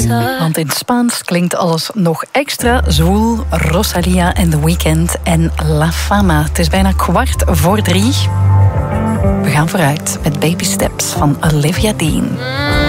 Want in Spaans klinkt alles nog extra zwoel. Rosalía en The Weeknd en La Fama. Het is bijna 2:15. We gaan vooruit met Baby Steps van Olivia Dean.